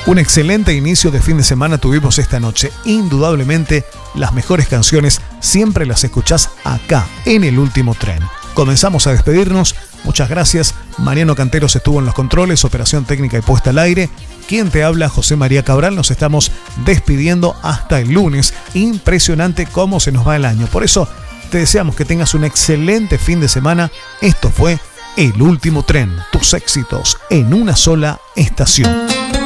Un excelente inicio de fin de semana tuvimos esta noche. Indudablemente, las mejores canciones siempre las escuchás acá, en El Último Tren. Comenzamos a despedirnos. Muchas gracias. Mariano Canteros estuvo en los controles, operación técnica y puesta al aire. Quien te habla, José María Cabral. Nos estamos despidiendo hasta el lunes. Impresionante cómo se nos va el año. Por eso, te deseamos que tengas un excelente fin de semana. Esto fue El Último Tren. Tus éxitos en una sola estación.